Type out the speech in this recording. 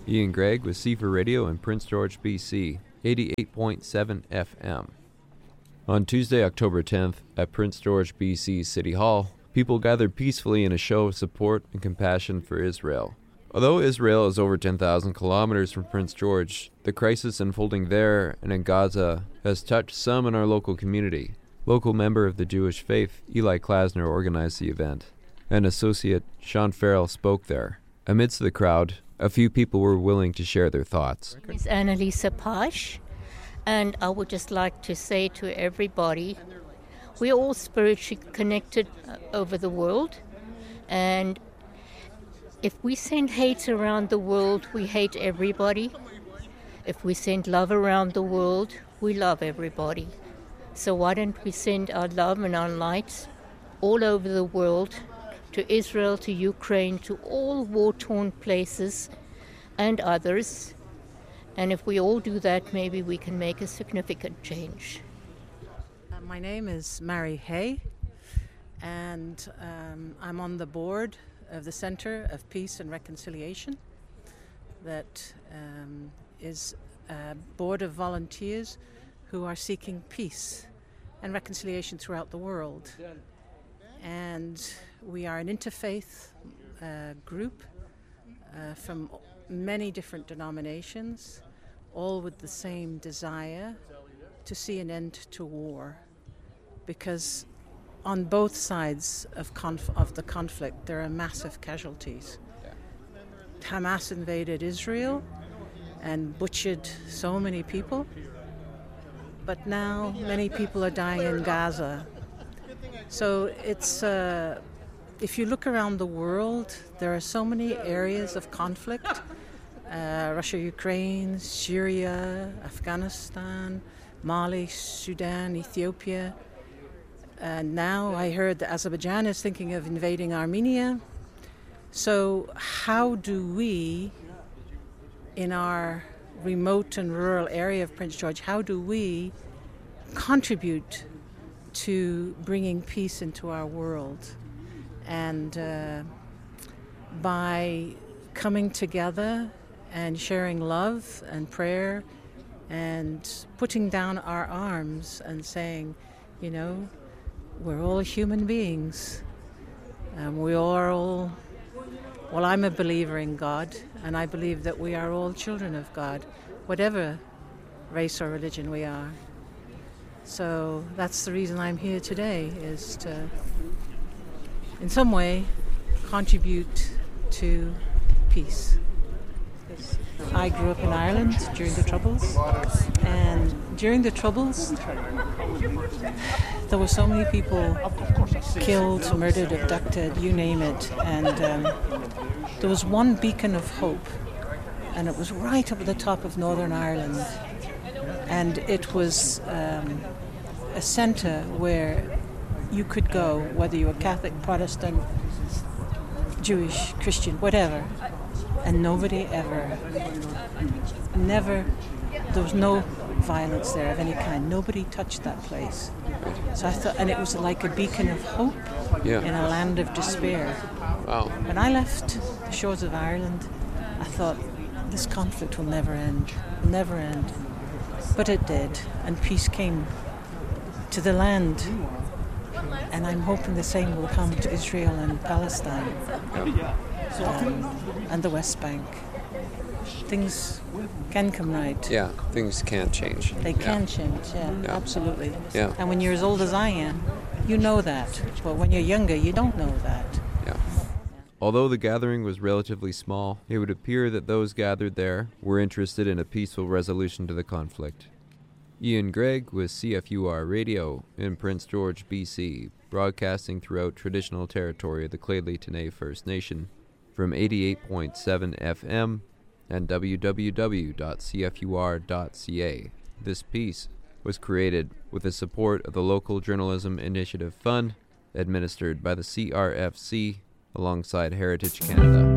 Ian Gregg with C4 Radio in Prince George, BC, 88.7 FM. On Tuesday, October 10th, at Prince George, BC City Hall, people gathered peacefully in a show of support and compassion for Israel. Although Israel is over 10,000 kilometers from Prince George, the crisis unfolding there and in Gaza has touched some in our local community. Local member of the Jewish faith, Eli Klasner, organized the event, and associate Sean Farrell spoke there. Amidst the crowd, a few people were willing to share their thoughts. My name is Annalisa Pash, and I would just like to say to everybody, we're all spiritually connected over the world, and if we send hate around the world, we hate everybody. If we send love around the world, we love everybody. So why don't we send our love and our light all over the world, to Israel, to Ukraine, to all war-torn places and others. And if we all do that, maybe we can make a significant change. My name is Mary Hay, and I'm on the board of the Center of Peace and Reconciliation. That is a board of volunteers who are seeking peace and reconciliation throughout the world. And we are an interfaith group from many different denominations, all with the same desire to see an end to war. Because on both sides of the conflict, there are massive casualties. Hamas invaded Israel and butchered so many people, but now many people are dying in Gaza. So it's, if you look around the world, there are so many areas of conflict. Russia, Ukraine, Syria, Afghanistan, Mali, Sudan, Ethiopia. And now I heard that Azerbaijan is thinking of invading Armenia. So how do we, in our remote and rural area of Prince George, how do we contribute to bringing peace into our world? And by coming together and sharing love and prayer and putting down our arms and saying, you know, we're all human beings. We are all, well, I'm a believer in God, and I believe that we are all children of God, whatever race or religion we are. So that's the reason I'm here today, is to, in some way, contribute to peace. I grew up in Ireland during the Troubles, and during the Troubles, there were so many people killed, murdered, abducted, you name it, and there was one beacon of hope, and it was right up at the top of Northern Ireland, and it was a centre where you could go, whether you were Catholic, Protestant, Jewish, Christian, whatever, and nobody ever, never, there was no violence there of any kind. Nobody touched that place. So I thought, and it was like a beacon of hope in a land of despair. Wow. When I left the shores of Ireland, I thought, this conflict will never end, But it did, and peace came to the land. And I'm hoping the same will come to Israel and Palestine and the West Bank. Things can come right. Yeah, things can change. They can change, absolutely. Yeah. And when you're as old as I am, you know that. But when you're younger, you don't know that. Yeah. Although the gathering was relatively small, it would appear that those gathered there were interested in a peaceful resolution to the conflict. Ian Gregg with CFUR Radio in Prince George, BC, broadcasting throughout traditional territory of the Claydley Tenay First Nation from 88.7 FM and www.cfur.ca. This piece was created with the support of the Local Journalism Initiative Fund, administered by the CRFC alongside Heritage Canada.